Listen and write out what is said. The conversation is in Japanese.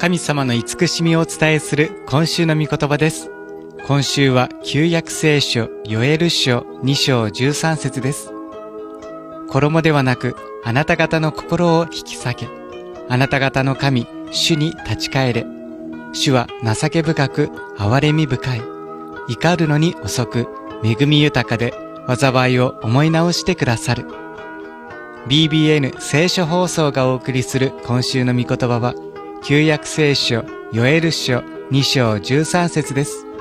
神様の慈しみをお伝えする今週の御言葉です。今週は旧約聖書ヨエル書2章13節です。衣ではなくあなた方の心を引き裂け、あなた方の神主に立ち返れ。主は情け深く憐れみ深い、怒るのに遅く恵み豊かで災いを思い直してくださる。 BBN 聖書放送がお送りする今週の御言葉は旧約聖書ヨエル書2章13節です。